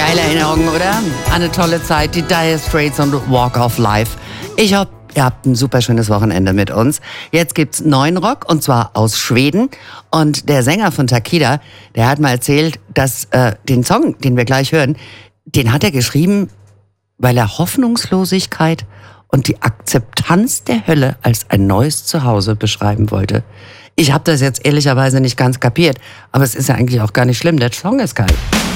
Geile Erinnerungen, oder? Eine tolle Zeit, die Dire Straits und Walk of Life. Ich hoffe, ihr habt ein super schönes Wochenende mit uns. Jetzt gibt's neuen Rock, und zwar aus Schweden. Und der Sänger von Takida, der hat mal erzählt, dass den Song, den wir gleich hören, den hat er geschrieben, weil er Hoffnungslosigkeit und die Akzeptanz der Hölle als ein neues Zuhause beschreiben wollte. Ich habe das jetzt ehrlicherweise nicht ganz kapiert, aber es ist ja eigentlich auch gar nicht schlimm. Der Song ist geil.